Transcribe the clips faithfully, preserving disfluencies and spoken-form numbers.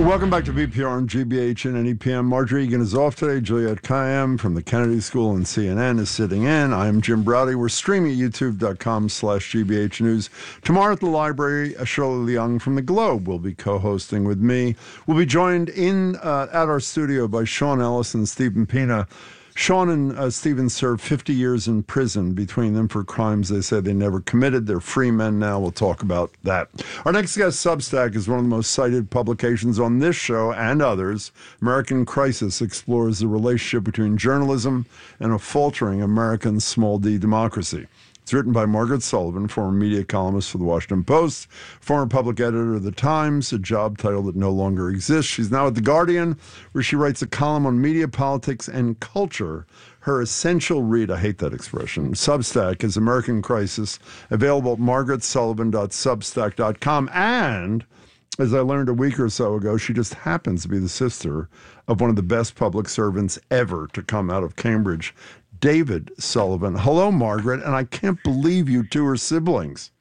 Welcome back to B P R on G B H and N E P M. Marjorie Egan is off today. Juliette Kayyem from the Kennedy School and C N N is sitting in. I'm Jim Browdy. We're streaming at youtube.com slash GBH News. Tomorrow at the library, Shirley Leung from The Globe will be co-hosting with me. We'll be joined in uh, at our studio by Sean Ellis and Stephen Pina. Sean and uh, Stephen served fifty years in prison between them for crimes they say they never committed. They're free men now. We'll talk about that. Our next guest, Substack, is one of the most cited publications on this show and others. American Crisis explores the relationship between journalism and a faltering American small d democracy. It's written by Margaret Sullivan, former media columnist for The Washington Post, former public editor of The Times, a job title that no longer exists. She's now at The Guardian, where she writes a column on media, politics, and culture. Her essential read, I hate that expression, Substack, is American Crisis, available at margaret sullivan dot substack dot com. And, as I learned a week or so ago, she just happens to be the sister of one of the best public servants ever to come out of Cambridge, David Sullivan. Hello, Margaret, and I can't believe you two are siblings.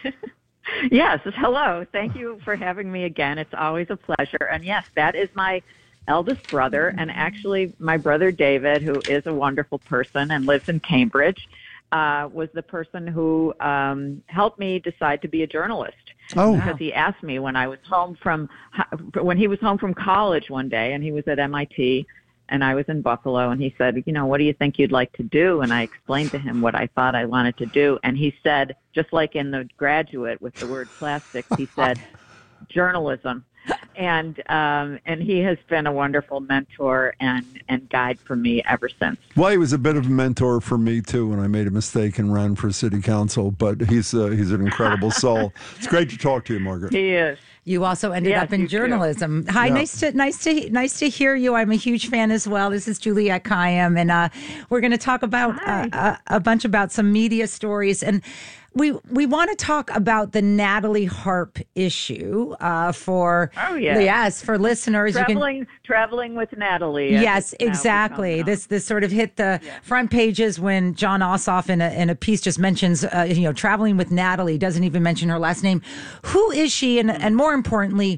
Yes, hello. Thank you for having me again. It's always a pleasure. And yes, that is my eldest brother, and actually my brother David, who is a wonderful person and lives in Cambridge, uh, was the person who um, helped me decide to be a journalist. Oh, because he asked me when I was home from when he was home from college one day, and he was at M I T. And I was in Buffalo, and he said, you know, what do you think you'd like to do? And I explained to him what I thought I wanted to do. And he said, just like in The Graduate with the word plastics, he said, journalism. And um, and he has been a wonderful mentor and, and guide for me ever since. Well, he was a bit of a mentor for me, too, when I made a mistake and ran for city council. But he's uh, he's an incredible soul. It's great to talk to you, Margaret. He is. You also ended yes, up in journalism. Too. Hi, yeah. nice to nice to nice to hear you. I'm a huge fan as well. This is Juliette Kayyem, and uh, we're going to talk about uh, a, a bunch about some media stories, and we we want to talk about the Natalie Harp issue uh, for oh yeah yes for listeners. Traveling you can, traveling with Natalie. Yes, exactly. This this sort of hit the yeah. front pages when John Ossoff in a in a piece just mentions uh, you know traveling with Natalie, doesn't even mention her last name. Who is she, and and more importantly,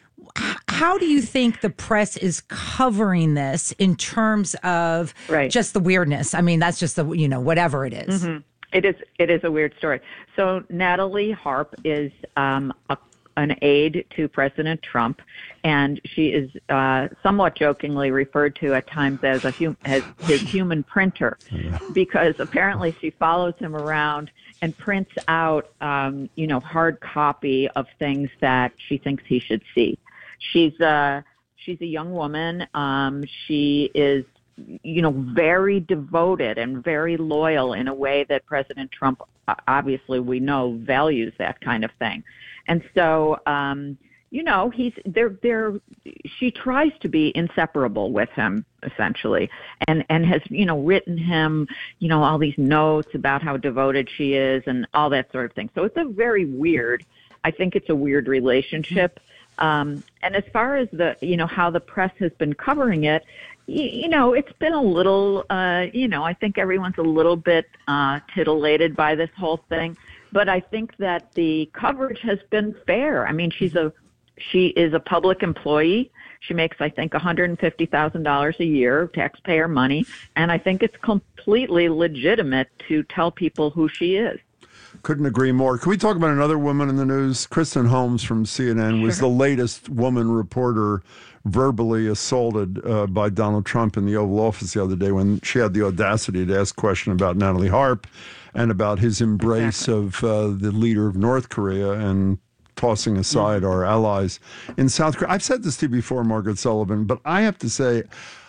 how do you think the press is covering this in terms of right. just the weirdness? I mean, that's just the, you know, whatever it is. Mm-hmm. It is. It is a weird story. So Natalie Harp is um, a, an aide to President Trump, and she is uh, somewhat jokingly referred to at times as a hum- as his human printer, because apparently she follows him around and prints out, um, you know, hard copy of things that she thinks he should see. She's a she's a young woman. Um, she is, you know, very devoted and very loyal in a way that President Trump, obviously, we know, values that kind of thing. And so, um, you know, he's they're they're she tries to be inseparable with him, essentially, and and has, you know, written him, you know, all these notes about how devoted she is and all that sort of thing. So it's a very weird, I think it's a weird relationship. Um, and as far as the, you know, how the press has been covering it, you, you know, it's been a little, uh, you know, I think everyone's a little bit uh, titillated by this whole thing. But I think that the coverage has been fair. I mean, she's a she is a public employee. She makes, I think, one hundred fifty thousand dollars a year, taxpayer money. And I think it's completely legitimate to tell people who she is. Couldn't agree more. Can we talk about another woman in the news? Kristen Holmes from C N N was Sure. the latest woman reporter verbally assaulted uh, by Donald Trump in the Oval Office the other day when she had the audacity to ask a question about Natalie Harp and about his embrace Exactly. of uh, the leader of North Korea and tossing aside mm-hmm. our allies in South Korea. I've said this to you before, Margaret Sullivan, but I have to say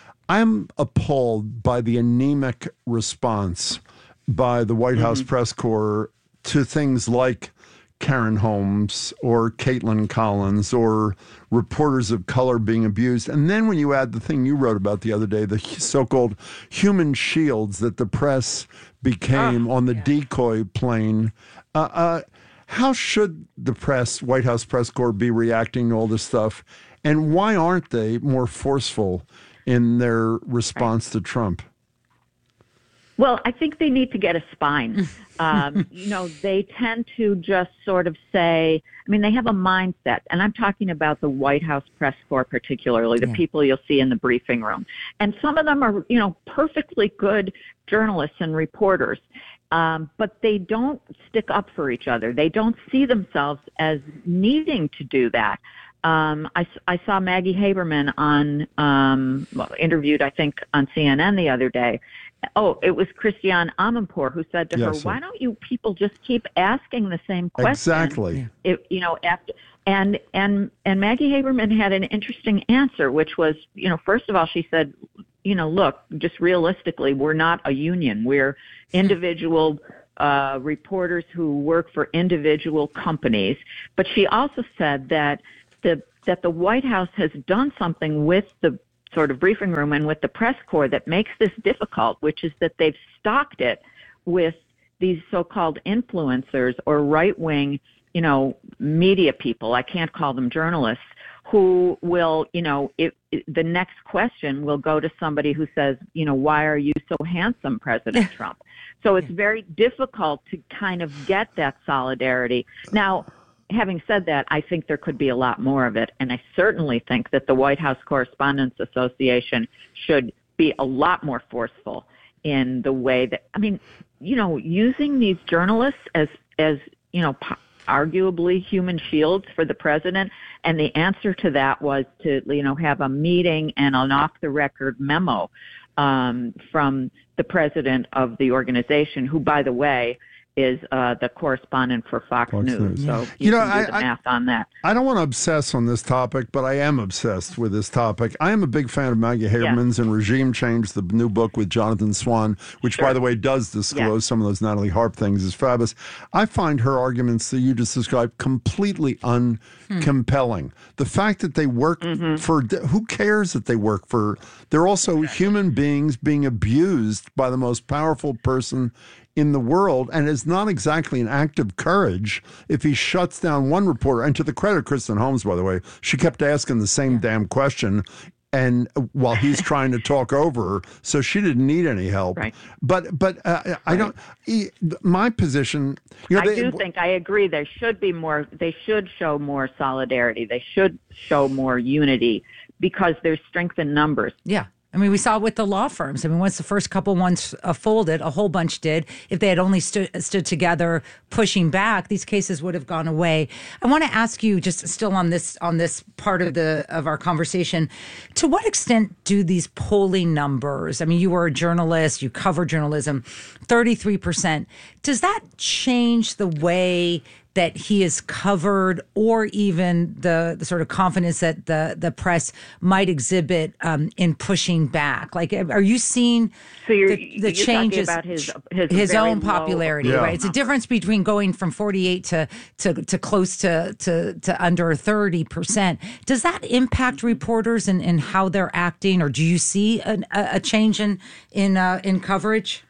I'm appalled by the anemic response by the White House mm-hmm. press corps to things like Karen Holmes or Caitlin Collins or reporters of color being abused. And then when you add the thing you wrote about the other day, the so-called human shields that the press became oh, on the yeah. decoy plane, uh, uh, how should the press, White House press corps, be reacting to all this stuff? And why aren't they more forceful in their response right. to Trump? Well, I think they need to get a spine. Um, you know, they tend to just sort of say, I mean, they have a mindset, and I'm talking about the White House press corps particularly, the yeah. people you'll see in the briefing room. And some of them are, you know, perfectly good journalists and reporters, um, but they don't stick up for each other. They don't see themselves as needing to do that. Um, I, I saw Maggie Haberman on, um, well, interviewed, I think, on C N N the other day. Oh, it was Christiane Amanpour who said to yes, her, sir. "Why don't you people just keep asking the same question?" Exactly. If, you know, after and and and Maggie Haberman had an interesting answer, which was, you know, first of all, she said, you know, look, just realistically, we're not a union. We're individual uh, reporters who work for individual companies. But she also said that the that the White House has done something with the sort of briefing room and with the press corps that makes this difficult, which is that they've stocked it with these so-called influencers or right-wing, you know, media people. I can't call them journalists, who will, you know, if, if the next question will go to somebody who says, you know, why are you so handsome, President Trump? So it's very difficult to kind of get that solidarity. Now, having said that, I think there could be a lot more of it, and I certainly think that the White House Correspondents Association should be a lot more forceful in the way that, I mean, you know, using these journalists as, as you know, po- arguably human shields for the president, and the answer to that was to, you know, have a meeting and an off-the-record memo um, from the president of the organization, who, by the way, is uh, the correspondent for Fox, Fox News. News. So you, you know, can do I, the math I, on that. I don't want to obsess on this topic, but I am obsessed with this topic. I am a big fan of Maggie Haberman's yeah. and Regime Change, the new book with Jonathan Swan, which, sure. by the way, does disclose yeah. some of those Natalie Harp things, is fabulous. I find her arguments that you just described completely uncompelling. Hmm. The fact that they work mm-hmm. for, who cares that they work for, they're also exactly. human beings being abused by the most powerful person in the world, and is not exactly an act of courage if he shuts down one reporter. And to the credit of Kristen Holmes, by the way, she kept asking the same damn question, and while he's trying to talk over her, so she didn't need any help. Right. But but uh, right. I don't. My position. You know, I they, do think I agree. There should be more. They should show more solidarity. They should show more unity because there's strength in numbers. Yeah. I mean, we saw it with the law firms. I mean, once the first couple ones uh, folded, a whole bunch did. If they had only stu- stood together pushing back, these cases would have gone away. I want to ask you, just still on this on this part of the of our conversation, to what extent do these polling numbers, I mean, you were a journalist, you cover journalism, thirty-three percent, does that change the way that he is covered, or even the, the sort of confidence that the, the press might exhibit um, in pushing back? Like, are you seeing so you're, the, the you're changes, about his, his, his own popularity, yeah. right? It's a difference between going from forty-eight to, to, to close to, to, to under thirty percent. Does that impact reporters and, and how they're acting, or do you see an, a, a change in, in, uh, in coverage?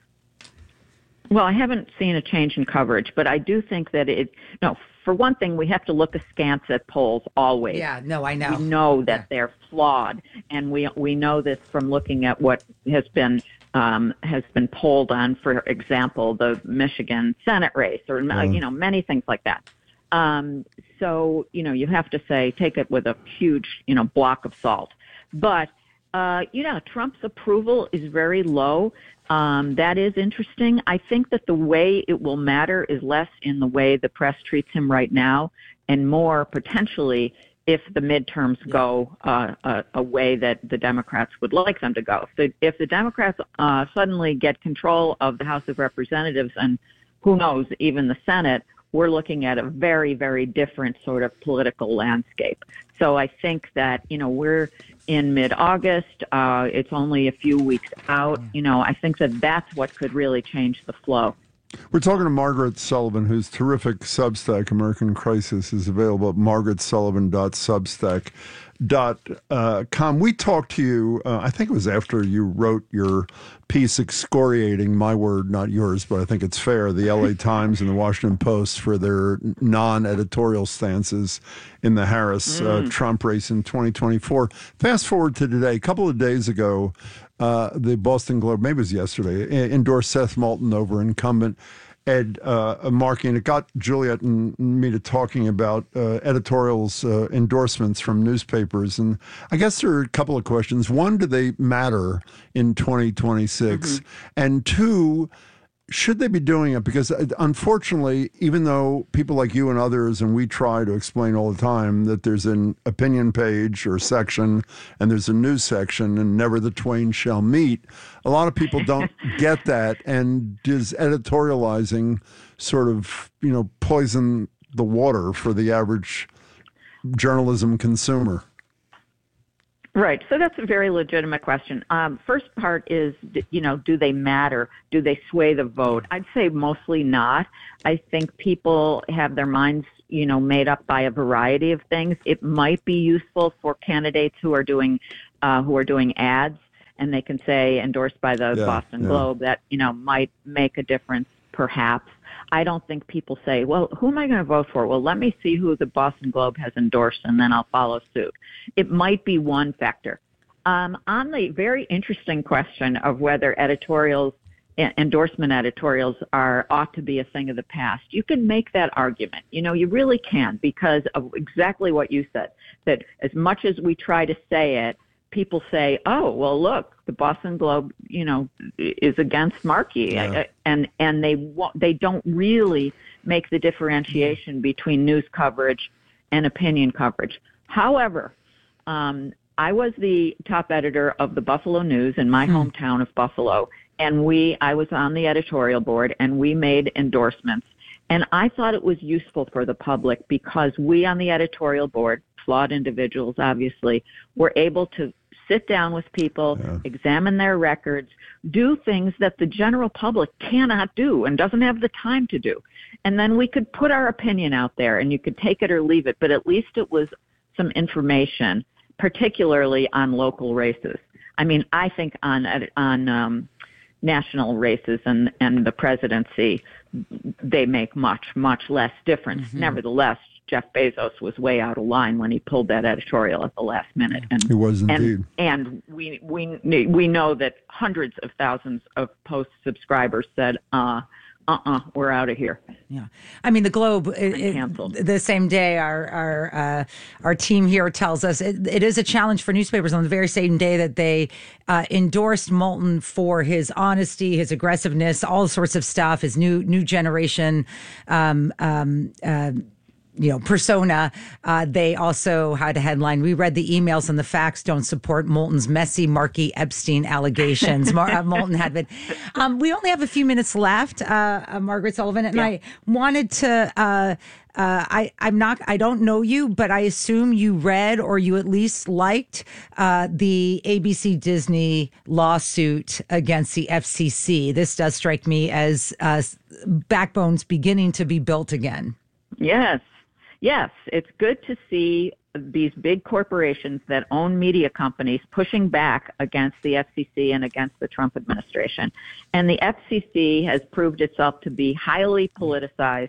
Well, I haven't seen a change in coverage, but I do think that it, no, for one thing, we have to look askance at polls always. Yeah, no, I know. We know that yeah. they're flawed, and we we know this from looking at what has been um, has been polled on, for example, the Michigan Senate race, or mm. you know, many things like that. Um, so, you know, you have to say, take it with a huge, you know, block of salt. But, uh, you know, Trump's approval is very low. Um, that is interesting. I think that the way it will matter is less in the way the press treats him right now, and more potentially if the midterms yeah. go uh, a, a way that the Democrats would like them to go. If the, if the Democrats uh, suddenly get control of the House of Representatives, and who knows, even the Senate, we're looking at a very, very different sort of political landscape. So I think that, you know, we're in mid-August. Uh, it's only a few weeks out. You know, I think that that's what could really change the flow. We're talking to Margaret Sullivan, whose terrific Substack, American Crisis, is available at margaret sullivan dot substack dot com. We talked to you, uh, I think it was after you wrote your piece excoriating, my word, not yours, but I think it's fair, the L A Times and the Washington Post for their non-editorial stances in the Harris-Trump mm. uh, race in twenty twenty-four. Fast forward to today. A couple of days ago, uh, the Boston Globe, maybe it was yesterday, endorsed Seth Moulton over incumbent Ed uh, Markey, and it got Juliet and me to talking about uh, editorials, uh, endorsements from newspapers. And I guess there are a couple of questions. One, do they matter in twenty twenty-six? Mm-hmm. And two, should they be doing it? Because unfortunately, even though people like you and others, and we try to explain all the time that there's an opinion page or section and there's a news section and never the twain shall meet, a lot of people don't get that. And does editorializing sort of, you know, poison the water for the average journalism consumer? Right. So that's a very legitimate question. Um, first part is, you know, do they matter? Do they sway the vote? I'd say mostly not. I think people have their minds, you know, made up by a variety of things. It might be useful for candidates who are doing, uh, who are doing ads, and they can say endorsed by the yeah, Boston yeah. Globe. That, you know, might make a difference, perhaps. I don't think people say, well, who am I going to vote for? Well, let me see who the Boston Globe has endorsed, and then I'll follow suit. It might be one factor. Um, on the very interesting question of whether editorials, endorsement editorials are ought to be a thing of the past, you can make that argument. You know, you really can, because of exactly what you said, that as much as we try to say it, people say, oh, well, look, the Boston Globe, you know, is against Markey. Yeah. And and they they don't really make the differentiation between news coverage and opinion coverage. However, um, I was the top editor of the Buffalo News in my hmm. hometown of Buffalo, and we I was on the editorial board, and we made endorsements. And I thought it was useful for the public because we on the editorial board, flawed individuals obviously, were able to sit down with people, yeah. examine their records, do things that the general public cannot do and doesn't have the time to do. And then we could put our opinion out there, and you could take it or leave it, but at least it was some information, particularly on local races. I mean, I think on on um, national races and, and the presidency, they make much, much less difference. Mm-hmm. Nevertheless, Jeff Bezos was way out of line when he pulled that editorial at the last minute. And, he was indeed. And, and we we we know that hundreds of thousands of Post subscribers said, uh, uh-uh, we're out of here. Yeah. I mean, the Globe, it, it, the same day, our our uh, our team here tells us it, it is a challenge for newspapers on the very same day that they uh, endorsed Moulton for his honesty, his aggressiveness, all sorts of stuff, his new new generation um, um, uh, you know, persona. Uh, they also had a headline. We read the emails and the facts don't support Moulton's messy, Markey, Epstein allegations. Mar- uh, Moulton had been. Um, we only have a few minutes left, uh, uh, Margaret Sullivan, and yeah. I wanted to. Uh, uh, I, I'm not. I don't know you, but I assume you read or you at least liked uh, the A B C Disney lawsuit against the F C C. This does strike me as uh, backbones beginning to be built again. Yes. Yes, it's good to see these big corporations that own media companies pushing back against the F C C and against the Trump administration. And the F C C has proved itself to be highly politicized.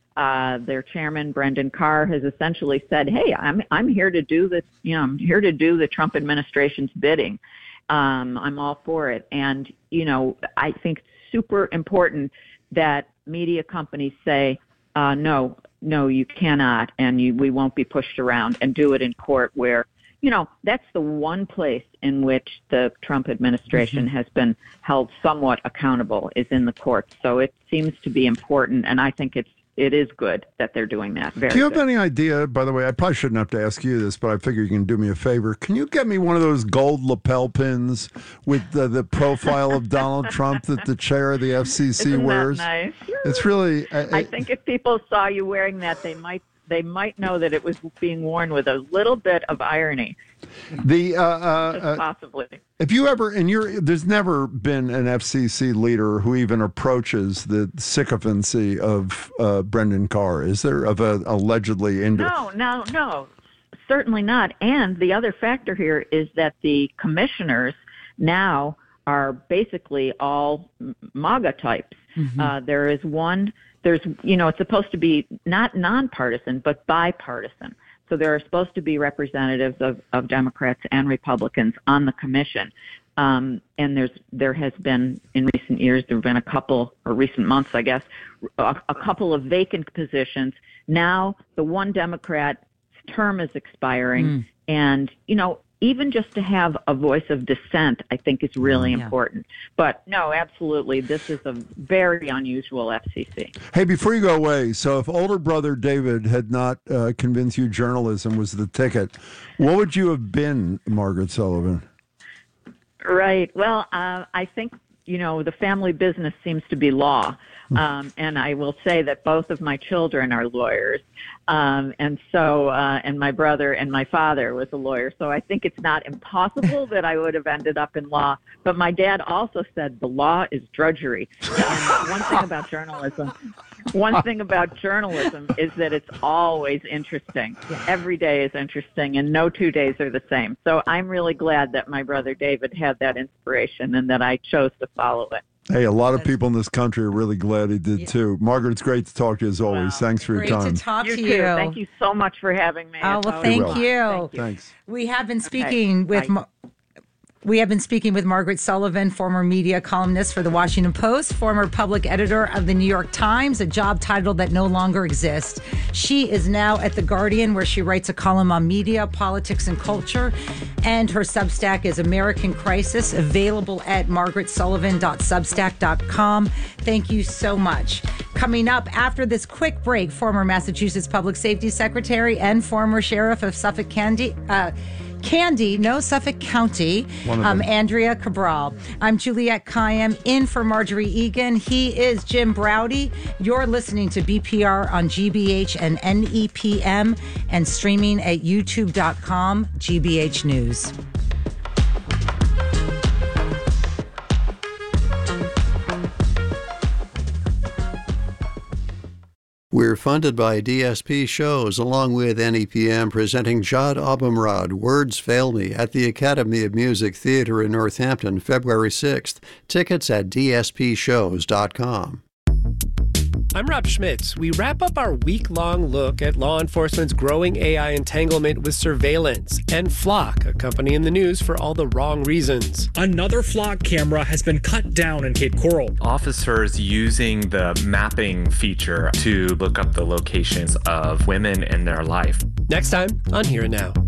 Uh, their chairman, Brendan Carr, has essentially said, hey, I'm I'm here to do this, you know, I'm here to do the Trump administration's bidding. Um, I'm all for it. And, you know, I think it's super important that media companies say, uh, no, no, you cannot, and you, we won't be pushed around, and do it in court where, you know, that's the one place in which the Trump administration mm-hmm. has been held somewhat accountable is in the courts. So it seems to be important, and I think it's it is good that they're doing that. Very do you have good. any idea, by the way, I probably shouldn't have to ask you this, but I figure you can do me a favor. Can you get me one of those gold lapel pins with the, the profile of Donald Trump that the chair of the F C C Isn't wears? That nice? It's really... I, I think if people saw you wearing that, they might they might know that it was being worn with a little bit of irony. The uh, uh, possibly. If you ever, and you're, there's never been an F C C leader who even approaches the sycophancy of uh, Brendan Carr, is there? Of a allegedly... Ind- no, no, no. certainly not. And the other factor here is that the commissioners now are basically all MAGA types. Mm-hmm. Uh, there is one, there's, you know, it's supposed to be not nonpartisan, but bipartisan. So there are supposed to be representatives of, of Democrats and Republicans on the commission. Um, and there's there has been, in recent years, there have been a couple, or recent months, I guess, a, a couple of vacant positions. Now the one Democrat's term is expiring. Mm. And, you know, even just to have a voice of dissent, I think is really yeah. important. But no, absolutely, this is a very unusual F C C. Hey, before you go away, so if older brother David had not uh, convinced you journalism was the ticket, what would you have been, Margaret Sullivan? Right. Well, uh, I think, you know, the family business seems to be law. Um, and I will say that both of my children are lawyers. Um, and so, uh, and my brother and my father was a lawyer. So I think it's not impossible that I would have ended up in law. But my dad also said the law is drudgery. And one thing about journalism, one thing about journalism is that it's always interesting. Every day is interesting, and no two days are the same. So I'm really glad that my brother David had that inspiration and that I chose to follow it. Hey, a lot of people in this country are really glad he did, yeah. too. Margaret, it's great to talk to you as always. Wow. Thanks for great your time. Great to talk you to too. you. Thank you so much for having me. Oh, well, thank you. thank you. Thanks. We have been speaking okay. with... Mar- We have been speaking with Margaret Sullivan, former media columnist for The Washington Post, former public editor of The New York Times, a job title that no longer exists. She is now at The Guardian, where she writes a column on media, politics, and culture. And her Substack is American Crisis, available at margaret sullivan dot substack dot com. Thank you so much. Coming up after this quick break, former Massachusetts Public Safety Secretary and former Sheriff of Suffolk County, uh, Candy, no, Suffolk County, um, Andrea Cabral. I'm Juliette Kayyem, in for Marjorie Egan. He is Jim Braude. You're listening to B P R on G B H and N E P M and streaming at youtube dot com, G B H News. We're funded by D S P Shows, along with N E P M, presenting Jad Abumrad, Words Fail Me, at the Academy of Music Theater in Northampton, February sixth. Tickets at d s p shows dot com. I'm Rob Schmitz. We wrap up our week-long look at law enforcement's growing A I entanglement with surveillance and Flock, a company in the news for all the wrong reasons. Another Flock camera has been cut down in Cape Coral. Officers using the mapping feature to look up the locations of women in their life. Next time on Here and Now.